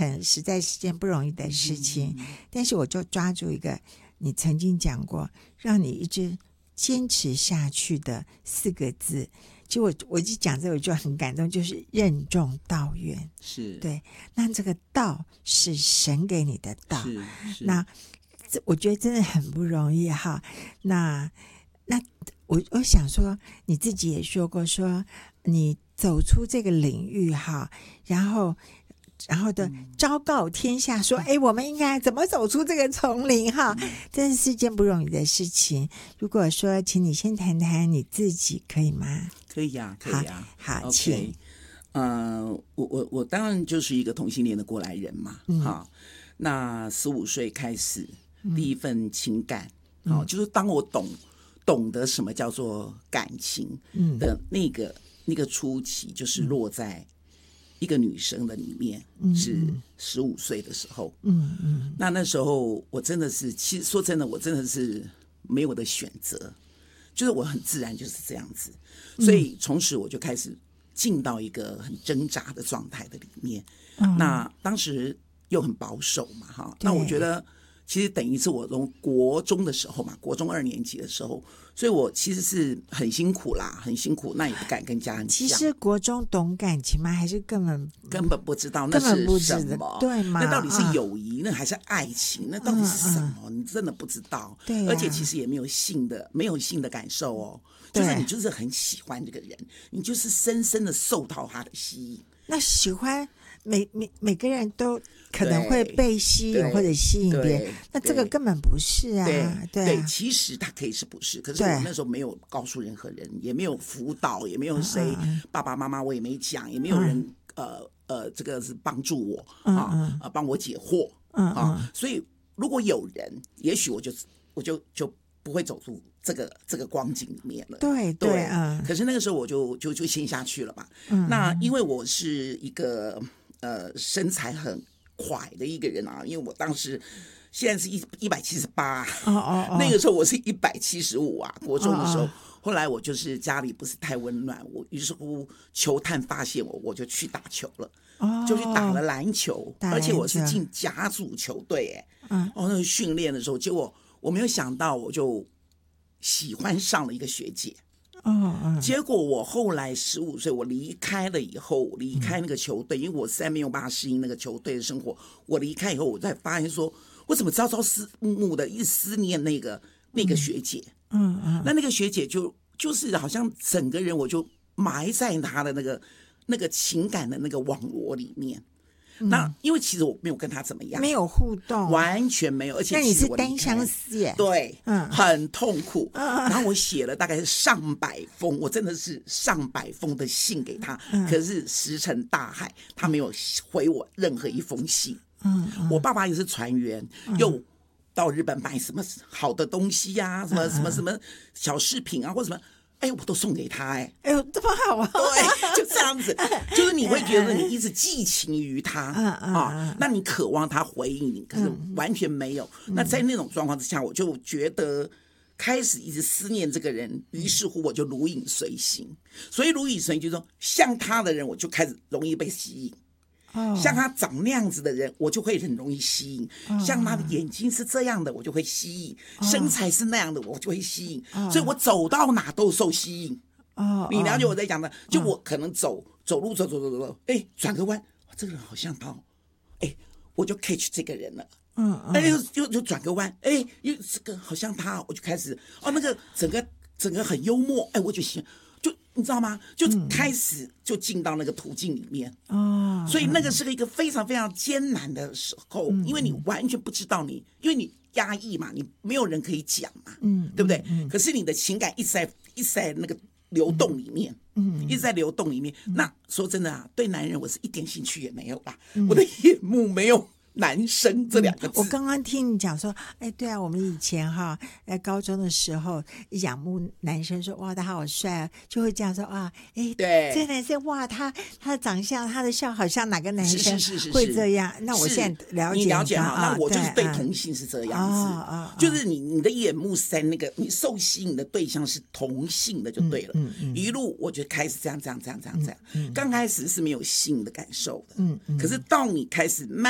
程实在是件不容易的事情，但是我就抓住一个你曾经讲过让你一直坚持下去的4个字，就我一讲这个我就很感动，就是任重道远。 是， 对，那这个道是神给你的道， 是那我觉得真的很不容易哈。那我想说，你自己也说过，说你走出这个领域哈，然后的昭告天下说，我们应该怎么走出这个丛林哈，真是件不容易的事情。如果说请你先谈谈你自己可以吗？ 可以呀，可以呀。 好， OK， 请。 我当然就是一个同性恋的过来人嘛，好，那15岁开始第一份情感，就是当我懂得什么叫做感情的那个初期，就是落在一个女生的里面，是15岁的时候，那时候我真的是，其实说真的，我真的是没有的选择，就是我很自然就是这样子，所以从此我就开始进到一个很挣扎的状态的里面。那当时又很保守嘛，哈，那我觉得其实等于是我从国中的时候嘛，国中2年级的时候，所以我其实是很辛苦啦，很辛苦，那也不敢跟家人讲。 其实国中懂感情吗？还是根本不知道那是什么？ 对吗？ 那到底是友谊，那还是爱情？那到底是什么？你真的不知道。 对， 而且其实也没有性的感受哦，就是你就是很喜欢这个人，你就是深深的受到他的吸引。 那喜欢每个人都可能会被吸引或者吸引别人，那这个根本不是啊。 对，其实他可以是不是？可是我那时候没有告诉任何人，也没有辅导，也没有谁爸爸妈妈我也没讲，也没有人这个是帮助我帮我解惑所以如果有人，也许我就不会走入这个光景里面了。对，可是那个时候我就陷下去了吧。那因为我是一个身材很快的一个人啊，因为我当时现在是178，那个时候我是175啊，国中的时候。后来我就是家里不是太温暖，我于是乎球探发现我就去打球了，就去打了篮球，而且我是进甲组球队那个训练的时候，结果我没有想到我就喜欢上了一个学姐。结果我后来15岁，我离开了以后，离开那个球队，因为我实在没有办法适应那个球队的生活。我离开以后，我才发现说，我怎么朝朝暮的一直思念那个学姐。那个学姐就是好像整个人我就埋在她的那个情感的那个网络里面。那因为其实我没有跟他怎么样， 没有互动， 完全没有，而且那你是单相思耶？ 对，很痛苦。然后我写了大概是上百封，我真的是上百封的信给他，可是石沉大海，他没有回我任何一封信。我爸爸也是船员，又到日本买什么好的东西呀，什么小饰品啊，或者什么。我都送给他。 哎呦，这么好啊！ 对，就这样子，就是你会觉得你一直寄情于他那你渴望他回应你，可是完全没有。那在那种状况之下，我就觉得开始一直思念这个人，于是乎我就如影随形。所以如影随形就是说，像他的人，我就开始容易被吸引。像他长那样子的人，我就会很容易吸引。像他的眼睛是这样的，我就会吸引。身材是那样的，我就会吸引。所以我走到哪都受吸引。你了解我在讲的？就我可能走路走，转个弯，这个人好像他，我就 catch 这个人了。又转个弯，又这个好像他，我就开始那个整个很幽默，我就喜欢。就你知道吗？就开始就进到那个途径里面所以那个是一个非常非常艰难的时候，因为你完全不知道因为你压抑嘛，你没有人可以讲嘛，对不对？可是你的情感一直在那个流动里面，一直在流动里面。那说真的啊，对男人我是一点兴趣也没有啦，我的眼目没有男生这2个字。 我刚刚听你讲说，对啊，我们以前在高中的时候仰慕男生说，哇，他好帅啊，就会这样说对， 这男生哇，他的长相，他的笑好像哪个男生是会这样。那我现在了解， 你了解那我就是对同性是这样子，就是你的眼目是在那个你受吸引的对象是同性的就对了。一路我就开始这样。刚开始是没有性的感受的，可是到你开始慢